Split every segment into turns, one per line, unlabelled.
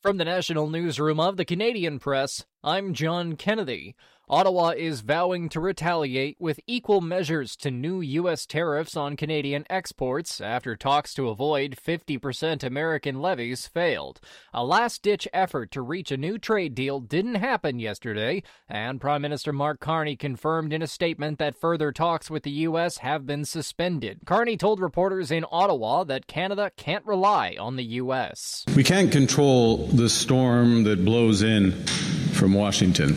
From the National Newsroom of the Canadian Press, I'm John Kennedy. Ottawa is vowing to retaliate with equal measures to new U.S. tariffs on Canadian exports after talks to avoid 50% American levies failed. A last-ditch effort to reach a new trade deal didn't happen yesterday, and Prime Minister Mark Carney confirmed in a statement that further talks with the U.S. have been suspended. Carney told reporters in Ottawa that Canada can't rely on the U.S.
We can't control the storm that blows in from Washington.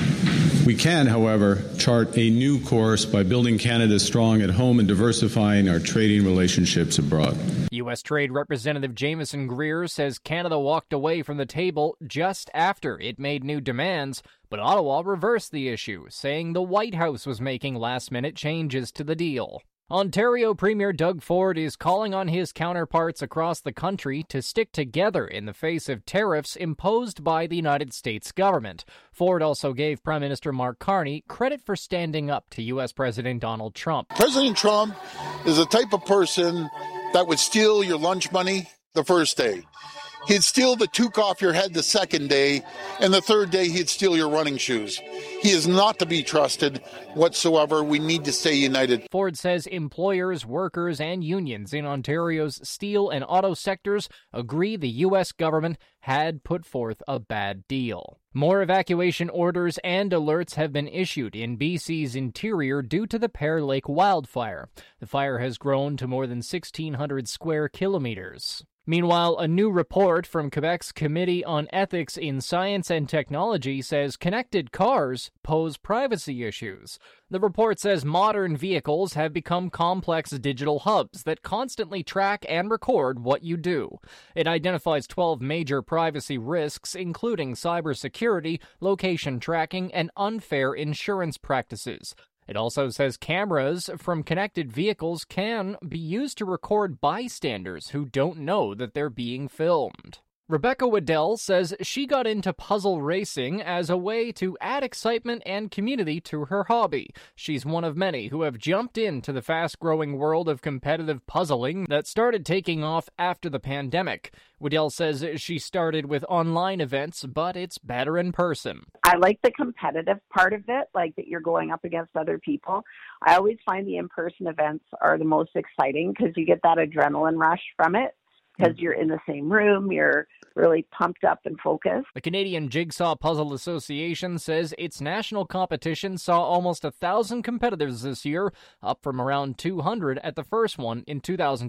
We can, however, chart a new course by building Canada strong at home and diversifying our trading relationships abroad.
U.S. Trade Representative Jameson Greer says Canada walked away from the table just after it made new demands, but Ottawa reversed the issue, saying the White House was making last-minute changes to the deal. Ontario Premier Doug Ford is calling on his counterparts across the country to stick together in the face of tariffs imposed by the United States government. Ford also gave Prime Minister Mark Carney credit for standing up to U.S. President Donald Trump.
President Trump is the type of person that would steal your lunch money the first day. He'd steal the toque off your head the second day, and the third day he'd steal your running shoes. He is not to be trusted whatsoever. We need to stay united.
Ford says employers, workers, and unions in Ontario's steel and auto sectors agree the U.S. government had put forth a bad deal. More evacuation orders and alerts have been issued in BC's interior due to the Pear Lake wildfire. The fire has grown to more than 1,600 square kilometers. Meanwhile, a new report from Quebec's Committee on Ethics in Science and Technology says connected cars pose privacy issues. The report says modern vehicles have become complex digital hubs that constantly track and record what you do. It identifies 12 major privacy risks, including cybersecurity, location tracking, and unfair insurance practices. It also says cameras from connected vehicles can be used to record bystanders who don't know that they're being filmed. Rebecca Waddell says she got into puzzle racing as a way to add excitement and community to her hobby. She's one of many who have jumped into the fast-growing world of competitive puzzling that started taking off after the pandemic. Waddell says she started with online events, but it's better in person.
I like the competitive part of it, like that you're going up against other people. I always find the in-person events are the most exciting because you get that adrenaline rush from it. Because you're in the same room, you're really pumped up and focused.
The Canadian Jigsaw Puzzle Association says its national competition saw almost 1,000 competitors this year, up from around 200 at the first one in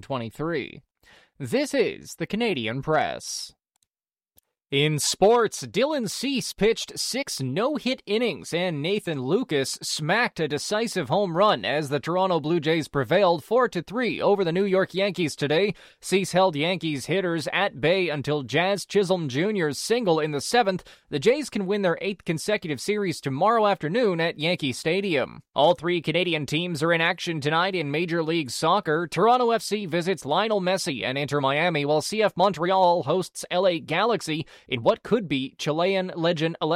2023. This is the Canadian Press. In sports, Dylan Cease pitched 6 no-hit innings, and Nathan Lucas smacked a decisive home run as the Toronto Blue Jays prevailed 4-3 over the New York Yankees today. Cease held Yankees hitters at bay until Jazz Chisholm Jr.'s single in the 7th. The Jays can win their 8th consecutive series tomorrow afternoon at Yankee Stadium. All 3 Canadian teams are in action tonight in Major League Soccer. Toronto FC visits Lionel Messi and Inter Miami, while CF Montreal hosts LA Galaxy in what could be Chilean legend